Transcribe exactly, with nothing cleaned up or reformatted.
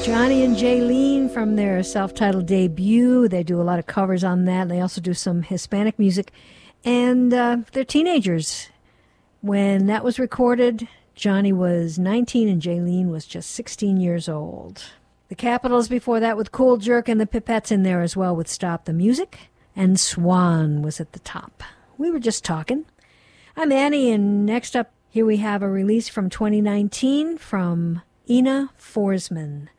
Johnny and Jaylene from their self-titled debut. They do a lot of covers on that. They also do some Hispanic music. And uh, they're teenagers. When that was recorded, Johnny was nineteen and Jaylene was just sixteen years old. The Capitals before that with Cool Jerk and the Pipettes in there as well with Stop the Music. And Swan was at the top. We were just talking. I'm Annie, and next up here we have a release from twenty nineteen from Ina Forsman.